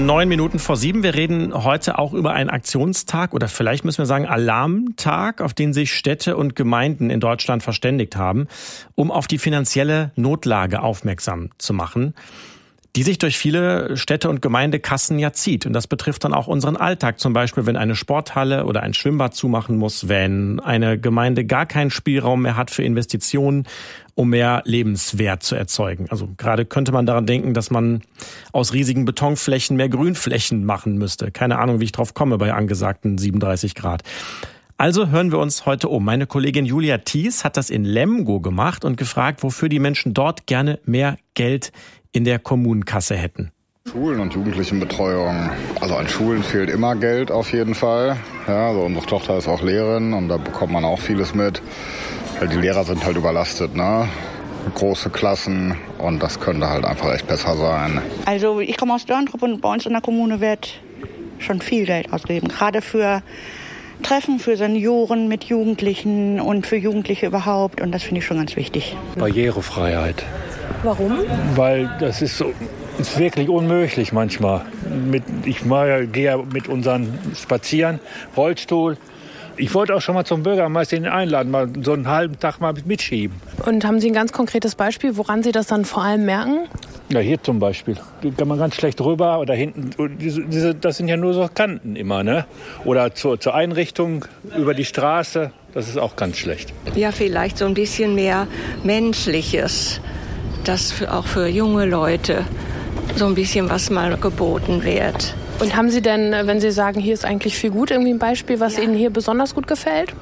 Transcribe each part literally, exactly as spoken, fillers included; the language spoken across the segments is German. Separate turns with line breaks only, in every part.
neun Minuten vor sieben. Wir reden heute auch über einen Aktionstag oder vielleicht müssen wir sagen Alarmtag, auf den sich Städte und Gemeinden in Deutschland verständigt haben, um auf die finanzielle Notlage aufmerksam zu machen, die sich durch viele Städte- und Gemeindekassen ja zieht. Und das betrifft dann auch unseren Alltag. Zum Beispiel, wenn eine Sporthalle oder ein Schwimmbad zumachen muss, wenn eine Gemeinde gar keinen Spielraum mehr hat für Investitionen, um mehr Lebenswert zu erzeugen. Also gerade könnte man daran denken, dass man aus riesigen Betonflächen mehr Grünflächen machen müsste. Keine Ahnung, wie ich drauf komme bei angesagten siebenunddreißig Grad. Also hören wir uns heute um. Meine Kollegin Julia Thies hat das in Lemgo gemacht und gefragt, wofür die Menschen dort gerne mehr Geld in der Kommunenkasse hätten.
Schulen und Jugendlichenbetreuung. Also an Schulen fehlt immer Geld auf jeden Fall. Ja, also unsere Tochter ist auch Lehrerin und da bekommt man auch vieles mit. Die Lehrer sind halt überlastet, ne? Große Klassen und das könnte halt einfach echt besser sein.
Also ich komme aus Dörntrup und bei uns in der Kommune wird schon viel Geld ausgegeben. Gerade für Treffen für Senioren mit Jugendlichen und für Jugendliche überhaupt. Und das finde ich schon ganz wichtig.
Barrierefreiheit.
Warum?
Weil das ist, so, ist wirklich unmöglich manchmal. Mit, ich mal, gehe ja mit unseren spazieren, Rollstuhl. Ich wollte auch schon mal zum Bürgermeister einladen, mal so einen halben Tag mal mitschieben.
Und haben Sie ein ganz konkretes Beispiel, woran Sie das dann vor allem merken?
Ja, hier zum Beispiel. Da kann man ganz schlecht rüber oder hinten. Diese, diese, das sind ja nur so Kanten immer, ne? Oder zur, zur Einrichtung über die Straße. Das ist auch ganz schlecht.
Ja, vielleicht so ein bisschen mehr Menschliches. Dass für, auch für junge Leute so ein bisschen was mal geboten wird.
Und haben Sie denn, wenn Sie sagen, hier ist eigentlich viel gut, irgendwie ein Beispiel, was
ja.
Ihnen hier besonders gut gefällt?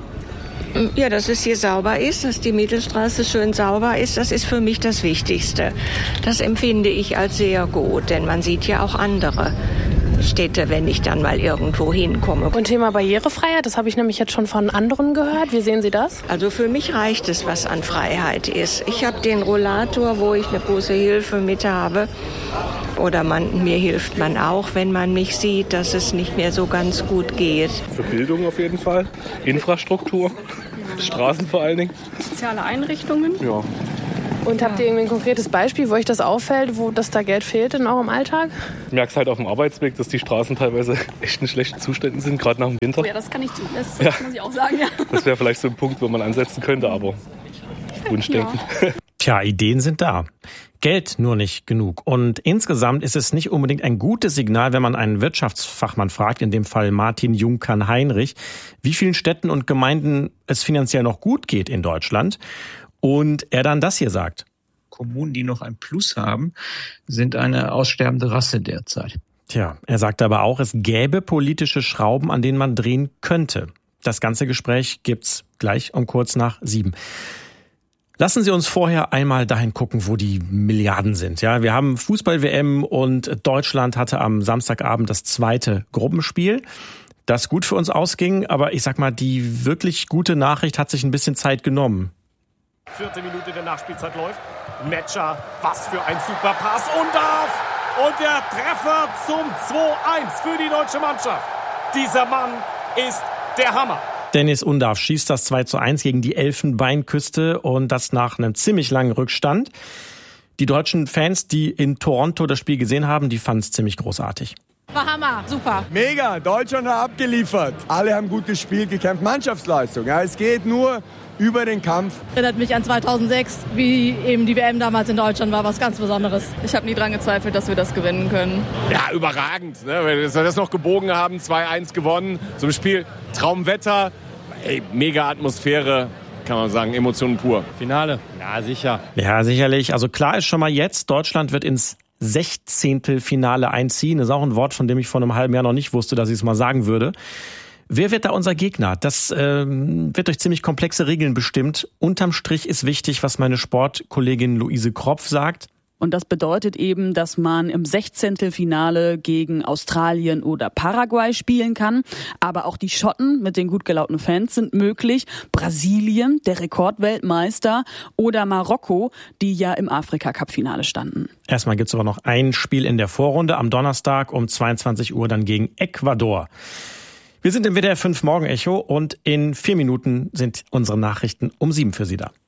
Ja, dass es hier sauber ist, dass die Mittelstraße schön sauber ist, das ist für mich das Wichtigste. Das empfinde ich als sehr gut, denn man sieht ja auch andere Städte, wenn ich dann mal irgendwo hinkomme.
Und Thema Barrierefreiheit, das habe ich nämlich jetzt schon von anderen gehört. Wie sehen Sie das?
Also für mich reicht es, was an Freiheit ist. Ich habe den Rollator, wo ich eine große Hilfe mit habe. Oder man, mir hilft man auch, wenn man mich sieht, dass es nicht mehr so ganz gut geht.
Für Bildung auf jeden Fall, Infrastruktur, Straßen vor allen Dingen.
Soziale Einrichtungen.
Ja.
Und habt ihr irgendwie ein konkretes Beispiel, wo euch das auffällt, wo dass da Geld fehlt in eurem Alltag?
Ich merke es halt auf dem Arbeitsweg, dass die Straßen teilweise echt in schlechten Zuständen sind, gerade nach dem Winter.
Oh ja, das kann ich, das
ja.
muss ich auch sagen, ja.
Das wäre vielleicht so ein Punkt, wo man ansetzen könnte, aber Wunschdenken.
Ja. Tja, Ideen sind da. Geld nur nicht genug. Und insgesamt ist es nicht unbedingt ein gutes Signal, wenn man einen Wirtschaftsfachmann fragt, in dem Fall Martin Junkern-Heinrich, wie vielen Städten und Gemeinden es finanziell noch gut geht in Deutschland. Und er dann das hier sagt.
Kommunen, die noch ein Plus haben, sind eine aussterbende Rasse derzeit.
Tja, er sagt aber auch, es gäbe politische Schrauben, an denen man drehen könnte. Das ganze Gespräch gibt's gleich um kurz nach sieben. Lassen Sie uns vorher einmal dahin gucken, wo die Milliarden sind. Ja, wir haben Fußball-W M und Deutschland hatte am Samstagabend das zweite Gruppenspiel, das gut für uns ausging. Aber ich sag mal, die wirklich gute Nachricht hat sich ein bisschen Zeit genommen.
Vierte Minute der Nachspielzeit läuft. Metscher, was für ein super Pass. Undav! Und der Treffer zum zwei eins für die deutsche Mannschaft. Dieser Mann ist der Hammer.
Dennis Undav schießt das zwei zu eins gegen die Elfenbeinküste und das nach einem ziemlich langen Rückstand. Die deutschen Fans, die in Toronto das Spiel gesehen haben, die fanden es ziemlich großartig.
War Hammer, super.
Mega, Deutschland hat abgeliefert. Alle haben gut gespielt, gekämpft, Mannschaftsleistung. Ja, es geht nur über den Kampf.
Erinnert mich an zweitausendsechs, wie eben die W M damals in Deutschland war, was ganz Besonderes.
Ich habe nie dran gezweifelt, dass wir das gewinnen können.
Ja, überragend. Ne? Wenn wir das noch gebogen haben, zwei eins gewonnen. So ein Spiel, Traumwetter, ey, mega Atmosphäre. Kann man sagen, Emotionen pur.
Finale? Ja, sicher.
Ja, sicherlich. Also klar ist schon mal jetzt, Deutschland wird ins Sechzehntelfinale einziehen. Das ist auch ein Wort, von dem ich vor einem halben Jahr noch nicht wusste, dass ich es mal sagen würde. Wer wird da unser Gegner? Das ähm, wird durch ziemlich komplexe Regeln bestimmt. Unterm Strich ist wichtig, was meine Sportkollegin Luise Kropf sagt.
Und das bedeutet eben, dass man im Sechzehntelfinale gegen Australien oder Paraguay spielen kann. Aber auch die Schotten mit den gut gelaunten Fans sind möglich. Brasilien, der Rekordweltmeister, oder Marokko, die ja im Afrika-Cup-Finale standen.
Erstmal gibt's aber noch ein Spiel in der Vorrunde am Donnerstag um zweiundzwanzig Uhr dann gegen Ecuador. Wir sind im W D R fünf Morgen Echo und in vier Minuten sind unsere Nachrichten um sieben für Sie da.